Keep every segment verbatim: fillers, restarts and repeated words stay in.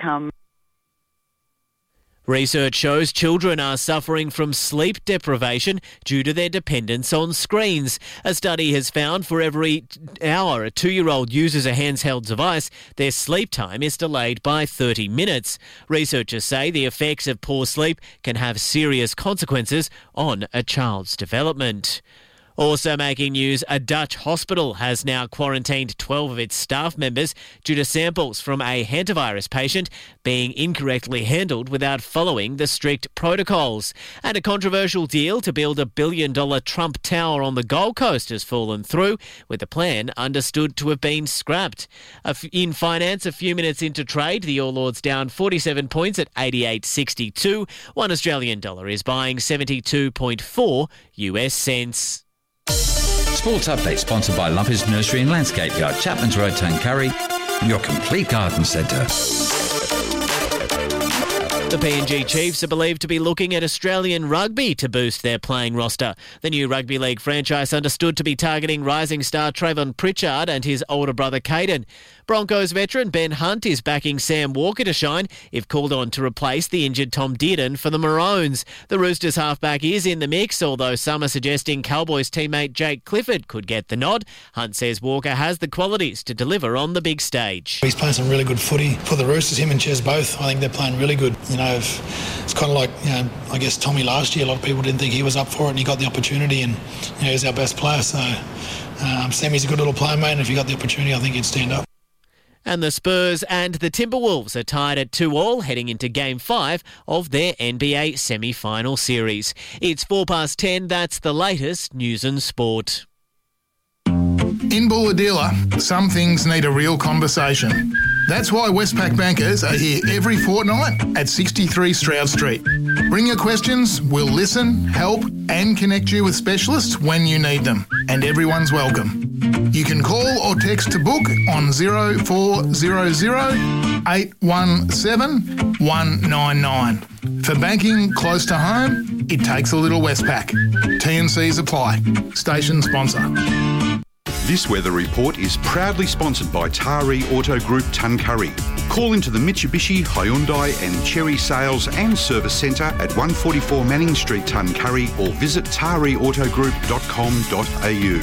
outcome. Research shows children are suffering from sleep deprivation due to their dependence on screens. A study has found for every hour a two-year-old uses a handheld device, their sleep time is delayed by thirty minutes. Researchers say the effects of poor sleep can have serious consequences on a child's development. Also making news, a Dutch hospital has now quarantined twelve of its staff members due to samples from a hantavirus patient being incorrectly handled without following the strict protocols. And a controversial deal to build a billion-dollar Trump Tower on the Gold Coast has fallen through, with the plan understood to have been scrapped. In finance, a few minutes into trade, the All Ords down forty-seven points at eighty-eight sixty-two. One Australian dollar is buying seventy-two point four U S cents. Sports Update sponsored by Lumpers Nursery and Landscape Yard, Chapman's Road, Tuncurry, your complete garden centre. The P N G Chiefs are believed to be looking at Australian rugby to boost their playing roster. The new rugby league franchise understood to be targeting rising star Trayvon Pritchard and his older brother Caden. Broncos veteran Ben Hunt is backing Sam Walker to shine if called on to replace the injured Tom Dearden for the Maroons. The Roosters halfback is in the mix, although some are suggesting Cowboys teammate Jake Clifford could get the nod. Hunt says Walker has the qualities to deliver on the big stage. He's playing some really good footy for the Roosters, him and Ches both. I think they're playing really good. You know, it's kind of like, you know, I guess Tommy last year, a lot of people didn't think he was up for it and he got the opportunity and, you know, he's our best player. So um, Sammy's a good little player, mate, and if he got the opportunity, I think he'd stand up. And the Spurs and the Timberwolves are tied at two all heading into Game five of their N B A semi-final series. It's four past ten, that's the latest news and sport. In Bulahdelah, some things need a real conversation. That's why Westpac bankers are here every fortnight at sixty-three Stroud Street. Bring your questions, we'll listen, help and connect you with specialists when you need them. And everyone's welcome. You can call or text to book on zero four zero zero eight one seven one nine nine. For banking close to home, it takes a little Westpac. T and Cs apply. Station sponsor. This weather report is proudly sponsored by Taree Auto Group Tuncurry. Call into the Mitsubishi, Hyundai and Chery Sales and Service Centre at one forty-four Manning Street, Tuncurry, or visit taree auto group dot com dot a u.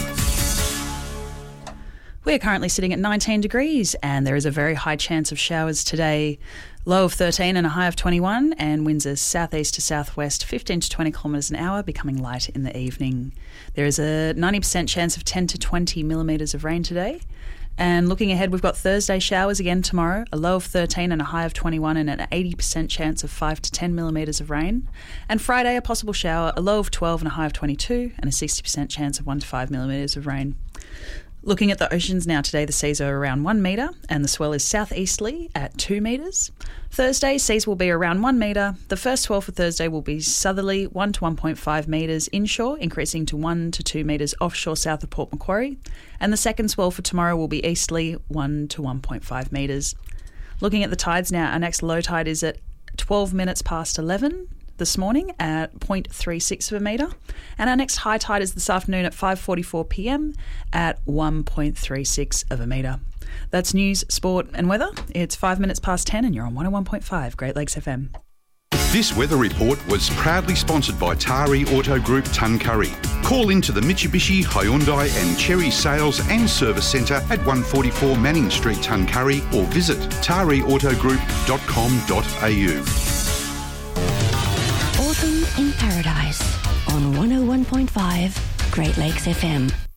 We're currently sitting at nineteen degrees and there is a very high chance of showers today. Low of thirteen and a high of twenty-one, and winds are southeast to southwest, fifteen to twenty kilometres an hour, becoming light in the evening. There is a ninety percent chance of ten to twenty millimetres of rain today. And looking ahead, we've got Thursday showers again tomorrow, a low of thirteen and a high of twenty-one, and an eighty percent chance of five to ten millimetres of rain. And Friday, a possible shower, a low of twelve and a high of twenty-two, and a sixty percent chance of one to five millimetres of rain. Looking at the oceans now today, the seas are around one metre and the swell is southeasterly at two metres. Thursday, seas will be around one metre. The first swell for Thursday will be southerly, one to one point five metres inshore, increasing to one to two metres offshore south of Port Macquarie. And the second swell for tomorrow will be easterly, one to one point five metres. Looking at the tides now, our next low tide is at twelve minutes past eleven. This morning at zero point three six of a metre, and our next high tide is this afternoon at five forty-four p m at one point three six of a metre. That's news, sport and weather. It's five minutes past ten and you're on one oh one point five Great Lakes F M. This weather report was proudly sponsored by Taree Auto Group Tuncurry. Call into the Mitsubishi, Hyundai and Chery Sales and Service Centre at one forty-four Manning Street, Tuncurry, or visit taree auto group dot com dot a u. Autumn in Paradise on one oh one point five Great Lakes F M.